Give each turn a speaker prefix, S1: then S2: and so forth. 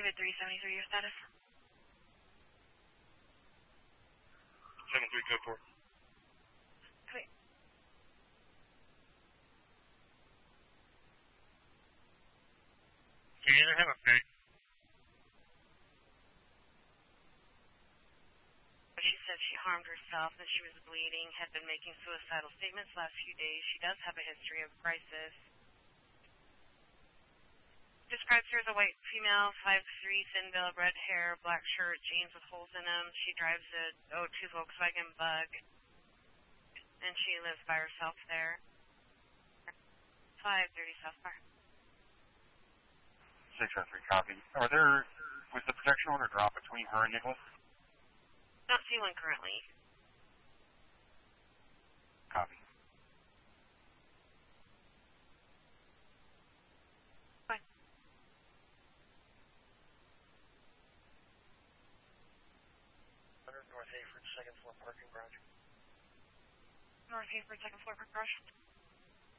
S1: David 373, your status?
S2: 73 code 4.
S1: Okay.
S2: Can you have a fake?
S1: She said she harmed herself, that she was bleeding, had been making suicidal statements last few days. She does have a history of crisis. Describes her as a white female, 5'3", thin bill, red hair, black shirt, jeans with holes in them. She drives a 02 Volkswagen Bug, and she lives by herself there. 530 South Bar.
S2: 603 copy. Was the protection order dropped between her and Nicholas?
S1: Don't see one currently.
S2: Copy.
S1: Fine.
S2: North Hayford, second floor parking garage.
S1: North Hayford, second floor parking garage.